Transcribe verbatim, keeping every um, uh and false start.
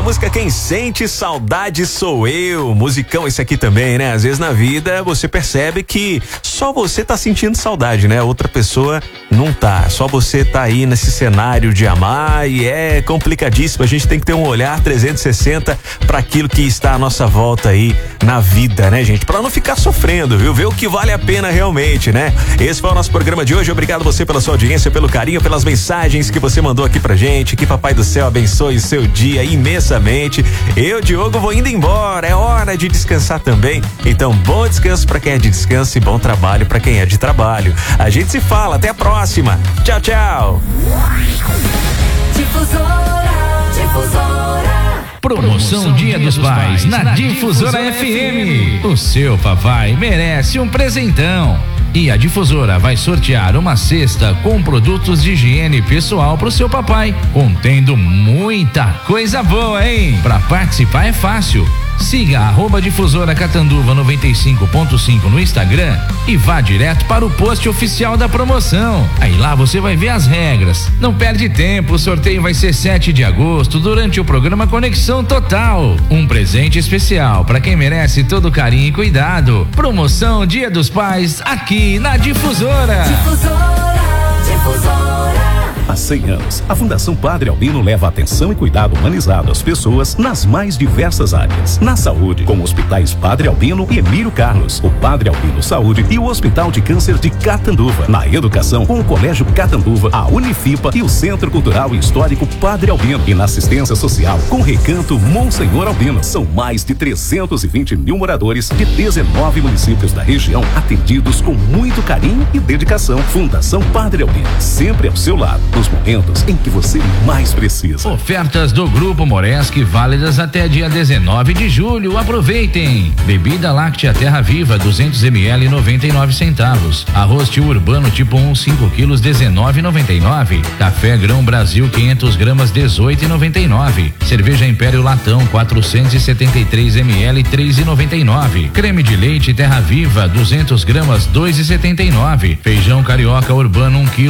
a música Quem Sente Saudade Sou Eu. Musicão esse aqui também, né? Às vezes na vida você percebe que só você tá sentindo saudade, né? Outra pessoa não tá. Só você tá aí nesse cenário de amar e é complicadíssimo. A gente tem que ter um olhar trezentos e sessenta para aquilo que está à nossa volta aí na vida, né, gente? Pra não ficar sofrendo, viu? Ver o que vale a pena realmente, né? Esse foi o nosso programa de hoje. Obrigado você pela sua audiência, pelo carinho, pelas mensagens que você mandou aqui pra gente. Que Papai do Céu abençoe o seu dia imensamente. Eu, Diogo, vou indo embora. É hora de descansar também. Então, bom descanso pra quem é de descanso e bom trabalho pra quem é de trabalho. A gente se fala. Até a próxima. Tchau, tchau. Difusora, difusora. Promoção Dia dos Pais na Difusora F M. O seu papai merece um presentão. E a Difusora vai sortear uma cesta com produtos de higiene pessoal pro seu papai, contendo muita coisa boa, hein? Pra participar é fácil. Siga arroba Difusora Catanduva noventa e cinco ponto cinco no Instagram e vá direto para o post oficial da promoção. Aí lá você vai ver as regras. Não perde tempo, o sorteio vai ser sete de agosto durante o programa Conexão Total. Um presente especial para quem merece todo carinho e cuidado. Promoção Dia dos Pais aqui na Difusora. Difusora, difusora. Há cem anos, a Fundação Padre Albino leva atenção e cuidado humanizado às pessoas nas mais diversas áreas. Na saúde, com hospitais Padre Albino e Emílio Carlos, o Padre Albino Saúde e o Hospital de Câncer de Catanduva. Na educação, com o Colégio Catanduva, a Unifipa e o Centro Cultural e Histórico Padre Albino. E na assistência social, com o Recanto Monsenhor Albino. São mais de trezentos e vinte mil moradores de dezenove municípios da região atendidos com muito carinho e dedicação. Fundação Padre Albino, sempre ao seu lado, nos momentos em que você mais precisa. Ofertas do Grupo Moresque válidas até dia dezenove de julho. Aproveitem. Bebida láctea Terra Viva duzentos mililitros, noventa e nove centavos. Arroz tio urbano tipo um, cinco quilos, dezenove e noventa e nove. Café Grão Brasil quinhentas gramas, dezoito e noventa e nove. Cerveja Império Latão quatrocentos e setenta e três mililitros, três e noventa e nove. Creme de leite Terra Viva duzentas gramas, dois e setenta e nove. Feijão carioca urbano um quilo